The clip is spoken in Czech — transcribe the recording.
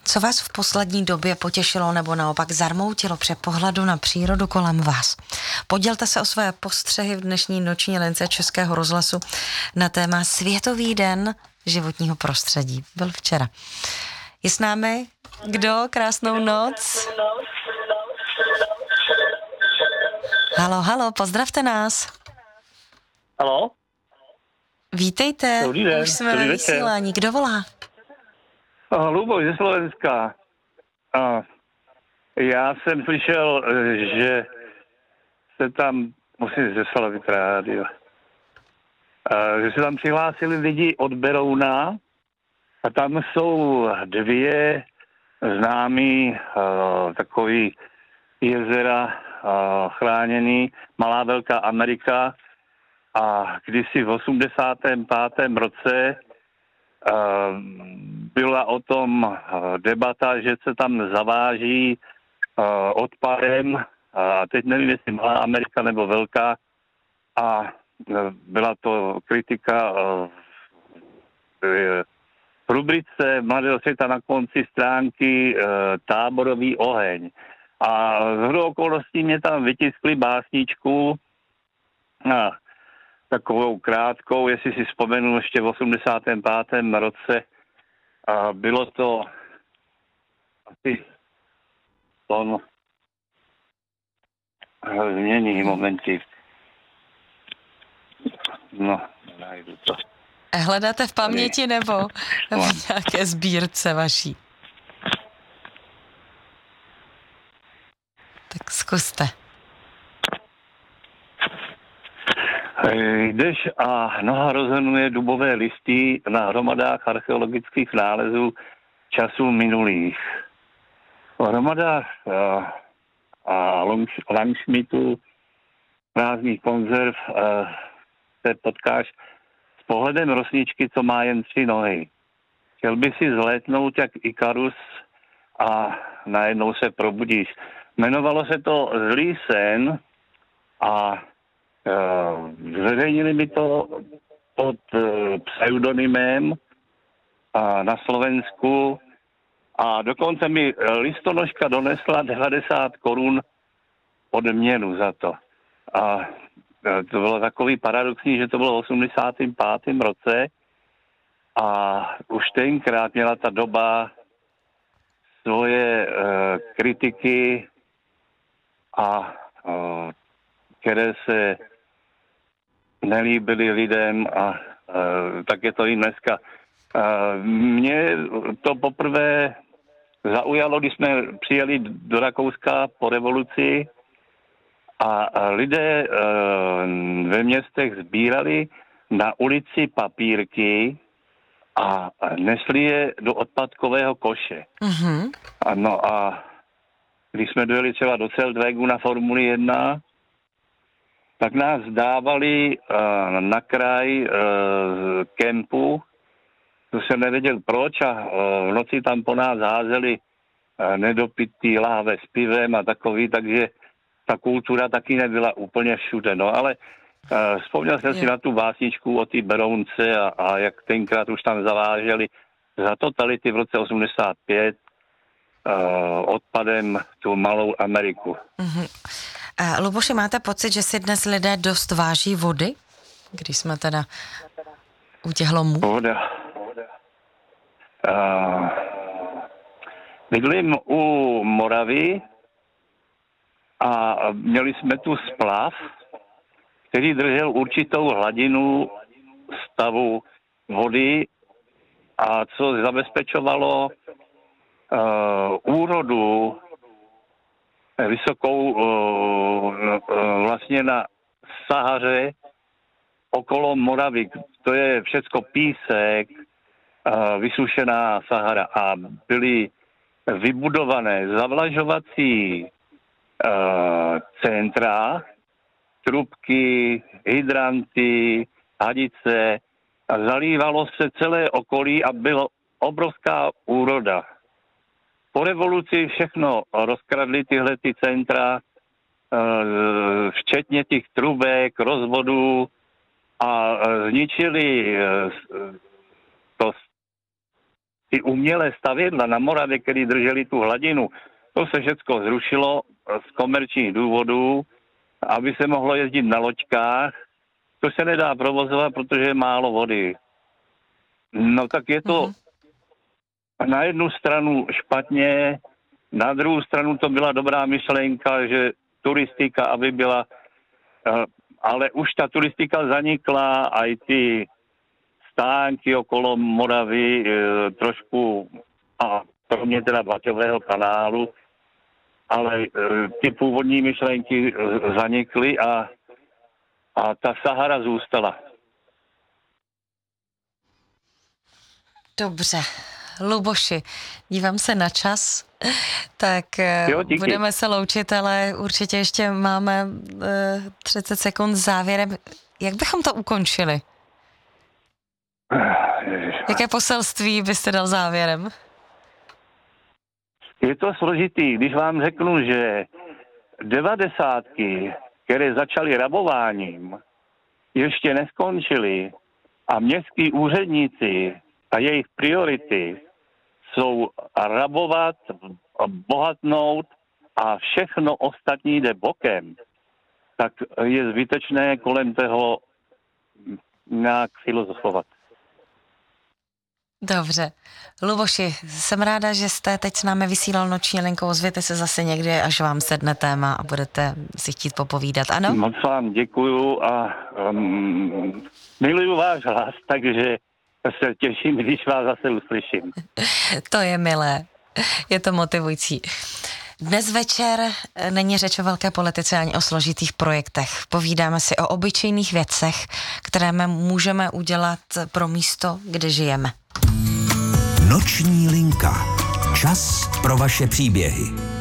Co vás v poslední době potěšilo nebo naopak zarmoutilo při pohledu na přírodu kolem vás? Podělte se o své postřehy v dnešní noční lince Českého rozhlasu na téma Světový den životního prostředí. Byl včera. Je s námi kdo? Krásnou noc. Halo, halo, pozdravte nás. Halo? Vítejte, Dobrý den, už jsme dobrý ve večer. vysílání. Kdo volá? Luboš ze Slovenska. Já jsem slyšel, že se tam, musím ze Slavit rádio, že se tam přihlásili lidi od Berouna a tam jsou dvě známý takový jezera chráněný, Malá Velká Amerika, a kdysi v 85. roce byla o tom debata, že se tam zaváží odpadem, a teď nevím, jestli Malá Amerika nebo Velká, a byla to kritika v rubrice Mladého světa na konci stránky Táborový oheň. A z okolností mě tam vytiskli básničku, takovou krátkou, jestli si vzpomenu, ještě v 85. roce. A bylo to asi ton změní momenty. No, najdu to. Hledáte v paměti nebo v nějaké sbírce vaší? Tak zkuste. Jdeš a noha rozhrnuje dubové listy na hromadách archeologických nálezů časů minulých. V hromadách a Langschmidtu prázdných konzerv se potkáš s pohledem rosničky, co má jen 3 nohy. Chtěl by si zlétnout jak Ikarus a najednou se probudíš. Jmenovalo se to Zlý sen a zveřejnili mi to pod pseudonymem na Slovensku a dokonce mi listonoška donesla 90 korun odměnu za to. A to bylo takový paradoxní, že to bylo v 85. roce a už tenkrát měla ta doba svoje kritiky a které se nelíbily lidem a tak je to i dneska. Mě to poprvé zaujalo, když jsme přijeli do Rakouska po revoluci a lidé ve městech sbírali na ulici papírky a nesli je do odpadkového koše. Mm-hmm. No a když jsme dojeli třeba do Zeldwegu na Formuli 1, tak nás dávali na kraj kempu, to jsem nevěděl proč, a v noci tam po nás házeli nedopitý láhve s pivem a takový, takže ta kultura taky nebyla úplně všude. No ale vzpomněl jsem si na tu básničku o té Berounce a jak tenkrát už tam zaváželi za totality v roce 85 odpadem tu Malou Ameriku. Mm-hmm. Luboši, máte pocit, že si dnes lidé dost váží vody? Když jsme teda u těch lomů. Voda. Bydlím u Moravy a měli jsme tu splav, který držel určitou hladinu stavu vody a co zabezpečovalo úrodu vysokou vlastně na Sahaře okolo Moravy. To je všecko písek, vysušená Sahara a byly vybudované zavlažovací centra, trubky, hydranty, hadice a zalívalo se celé okolí a byla obrovská úroda. Po revoluci všechno rozkradli tyhle ty centra, včetně těch trubek, rozvodů a zničili to ty umělé stavědla na Moravě, které drželi tu hladinu, to se všechno zrušilo z komerčních důvodů, aby se mohlo jezdit na loďkách. To se nedá provozovat, protože je málo vody. No tak je to na jednu stranu špatně, na druhou stranu to byla dobrá myšlenka, že turistika, aby byla, ale už ta turistika zanikla a i ty stánky okolo Moravy trošku, a pro mě teda Baťového kanálu, ale ty původní myšlenky zanikly a ta Sahara zůstala. Dobře. Luboši, dívám se na čas, tak budeme se loučit, ale určitě ještě máme 30 sekund závěrem. Jak bychom to ukončili? Jaké poselství byste dal závěrem? Je to složitý, když vám řeknu, že 90, které začaly rabováním, ještě neskončily a městský úředníci a jejich priority jsou rabovat, bohatnout a všechno ostatní jde bokem, tak je zbytečné kolem toho nějak filozofovat. Dobře. Luboši, jsem ráda, že jste teď s námi vysílal noční linkou. Ozvěte se zase někdy, až vám sedne téma a budete si chtít popovídat, ano? Moc vám děkuju a miluju váš hlas, takže se těším, když vás zase uslyším. To je milé. Je to motivující. Dnes večer není řeč o velké politice ani o složitých projektech. Povídáme si o obyčejných věcech, které můžeme udělat pro místo, kde žijeme. Noční linka. Čas pro vaše příběhy.